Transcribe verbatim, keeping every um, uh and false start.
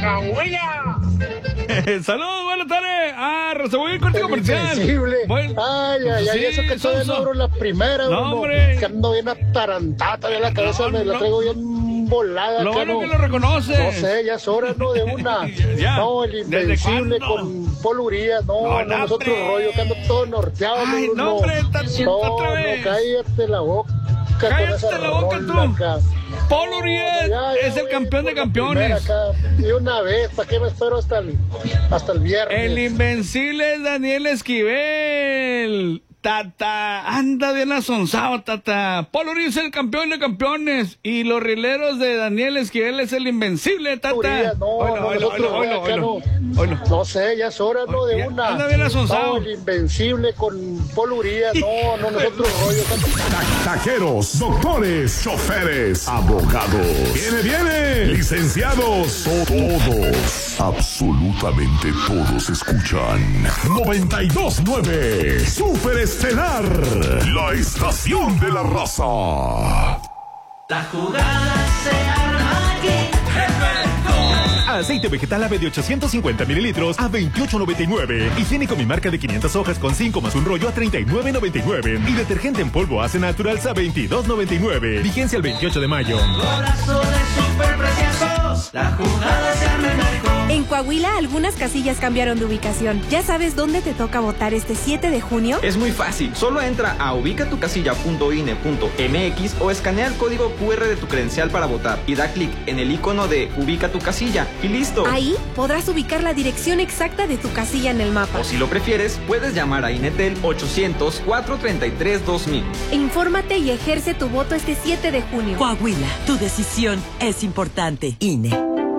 Cahuilla. Saludos, buenas tardes. Ah, Rosabuy, corte comercial. Bueno, ay, ay, ay, sí, eso que todavía no abro la primera, no, uno, hombre. que ando bien atarantada, ya la cabeza no, me no. la traigo bien volada. Lo bueno no, que lo reconoce. No sé, ya es hora, ¿no? De una. Ya. No, el Invencible con Paul Urias, no, no, no nosotros rollo, que ando todo norteado. Ay, no, hombre, no, no, otra vez. No, cállate la boca. Cállate la boca tú. Acá. Paul Urias no, es el campeón de campeones. Y una vez, ¿para qué me espero hasta el, hasta el viernes? El Invencible es Daniel Esquivel. Tata, anda bien asonsado, Tata. Paul Urias es el campeón de campeones. Y los rileros de Daniel Esquivel es el Invencible, Tata. Urias, no, oilo, no, oilo, nosotros oilo, oilo, no, oilo. no sé, ya es hora, ¿no? De una. Anda bien asonsado. No, el Invencible con Paul Urias, no, no, nosotros rollo. Taqueros, doctores, choferes, abogados. Viene, viene. Licenciados, todos, absolutamente todos escuchan. noventa y dos punto nueve, Super Estelar, la estación de la raza. La jugada se arma aquí. Aceite vegetal ave de ochocientos cincuenta mililitros a veintiocho noventa y nueve. Higiénico mi marca de quinientas hojas con cinco más un rollo a treinta y nueve noventa y nueve. Y detergente en polvo Ace Naturals a veintidós noventa y nueve. Vigencia el veintiocho de mayo. Corazones super preciosos. La jugada se arma en México. En Coahuila, algunas casillas cambiaron de ubicación. ¿Ya sabes dónde te toca votar este siete de junio? Es muy fácil. Solo entra a ubicatucasilla punto i n e punto m x o escanea el código cu erre de tu credencial para votar y da clic en el icono de Ubica tu casilla y listo. Ahí podrás ubicar la dirección exacta de tu casilla en el mapa. O si lo prefieres, puedes llamar a Inetel ochocientos, cuatrocientos treinta y tres, dos mil. Infórmate y ejerce tu voto este siete de junio. Coahuila, tu decisión es importante. I N E.